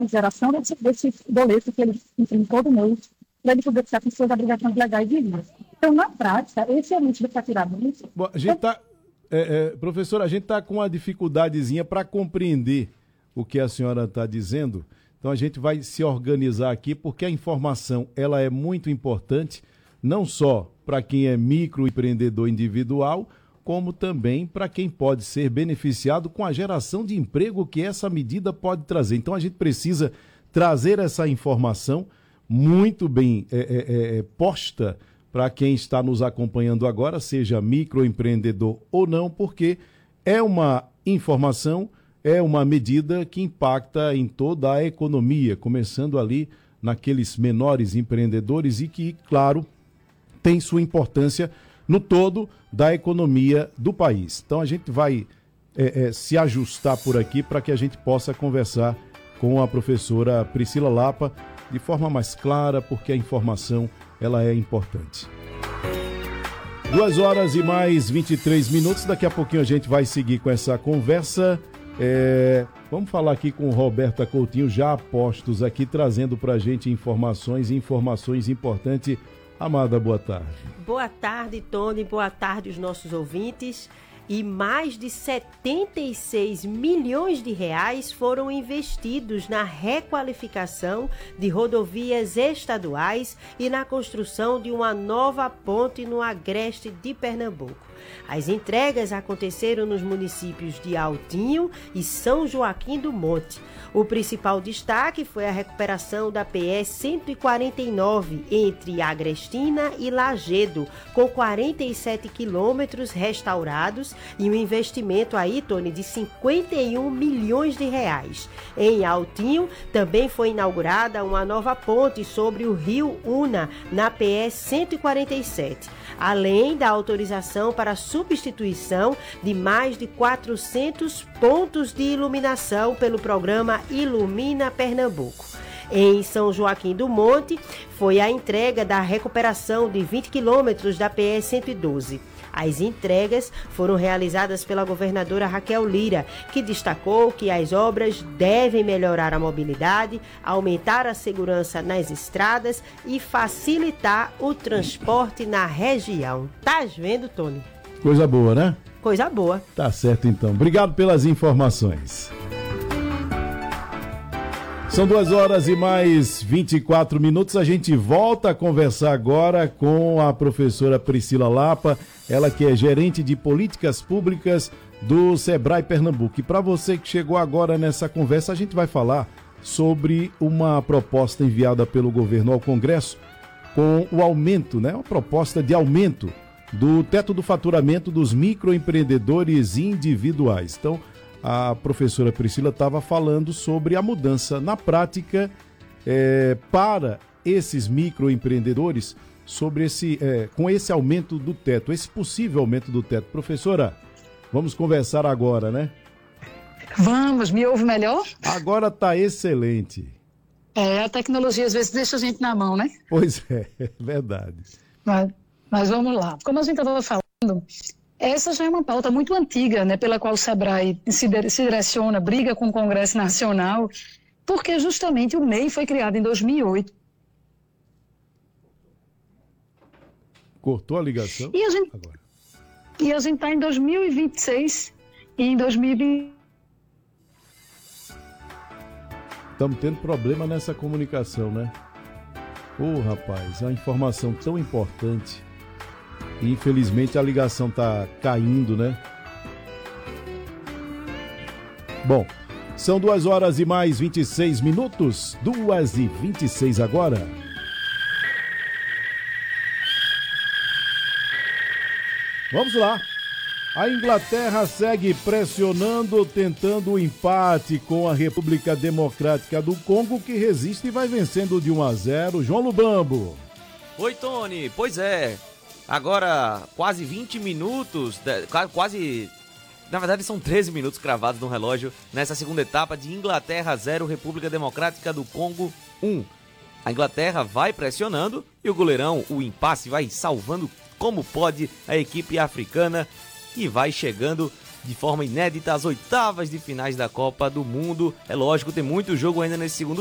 geração desse boleto que ele imprime todo mês, para ele poder ficar com suas obrigações legais de vida. Então, na prática, esse aumento do faturamento... Bom, a gente tá, professora, a gente está com uma dificuldadezinha para compreender o que a senhora está dizendo. Então, a gente vai se organizar aqui, porque a informação ela é muito importante, não só para quem é microempreendedor individual, como também para quem pode ser beneficiado com a geração de emprego que essa medida pode trazer. Então, a gente precisa trazer essa informação muito bem posta para quem está nos acompanhando agora, seja microempreendedor ou não, porque é uma informação, é uma medida que impacta em toda a economia, começando ali naqueles menores empreendedores e que, claro, tem sua importância no todo da economia do país. Então a gente vai se ajustar por aqui para que a gente possa conversar com a professora Priscila Lapa de forma mais clara, porque a informação ela é importante. 2 horas e mais 23 minutos, daqui a pouquinho a gente vai seguir com essa conversa. Vamos falar aqui com o Roberta Coutinho, já a postos aqui, trazendo para a gente informações importantes. Amada, boa tarde. Boa tarde, Tony, boa tarde os nossos ouvintes. E mais de 76 milhões de reais foram investidos na requalificação de rodovias estaduais e na construção de uma nova ponte no agreste de Pernambuco. As entregas aconteceram nos municípios de Altinho e São Joaquim do Monte. O principal destaque foi a recuperação da PE 149 entre Agrestina e Lagedo, com 47 quilômetros restaurados e um investimento aí, Tony, de 51 milhões de reais. Em Altinho, também foi inaugurada uma nova ponte sobre o rio Una, na PE 147, além da autorização para a substituição de mais de 400 pontos de iluminação pelo programa Ilumina Pernambuco. Em São Joaquim do Monte, foi a entrega da recuperação de 20 quilômetros da PE 112. As entregas foram realizadas pela governadora Raquel Lira, que destacou que as obras devem melhorar a mobilidade, aumentar a segurança nas estradas e facilitar o transporte na região. Tá vendo, Tony? Coisa boa, né? Coisa boa. Tá certo, então. Obrigado pelas informações. São 2 horas e mais 24 minutos. A gente volta a conversar agora com a professora Priscila Lapa, ela que é gerente de políticas públicas do Sebrae Pernambuco. E para você que chegou agora nessa conversa, a gente vai falar sobre uma proposta enviada pelo governo ao Congresso com o aumento, né? Uma proposta de aumento do teto do faturamento dos microempreendedores individuais. Então, a professora Priscila estava falando sobre a mudança na prática para esses microempreendedores, sobre com esse aumento do teto, esse possível aumento do teto. Professora, vamos conversar agora, né? Vamos, me ouve melhor? Agora está excelente. A tecnologia às vezes deixa a gente na mão, né? Pois é verdade. Mas vamos lá. Como a gente estava falando, essa já é uma pauta muito antiga, né, pela qual o Sebrae se direciona, briga com o Congresso Nacional, porque justamente o MEI foi criado em 2008. Cortou a ligação? E a gente está em 2026 e em 2020... Estamos tendo problema nessa comunicação, né? Rapaz, é uma informação tão importante. E infelizmente a ligação está caindo, né? Bom, são 2 horas e mais 26 minutos. 2h26 agora. Vamos lá. A Inglaterra segue pressionando, tentando o empate com a República Democrática do Congo, que resiste e vai vencendo de 1-0. João Lubambo. Oi, Tony. Pois é. Agora, quase 20 minutos, na verdade são 13 minutos cravados no relógio nessa segunda etapa de Inglaterra 0, República Democrática do Congo 1. A Inglaterra vai pressionando e o goleirão, o impasse, vai salvando como pode a equipe africana e vai chegando de forma inédita às oitavas de finais da Copa do Mundo. É lógico, tem muito jogo ainda nesse segundo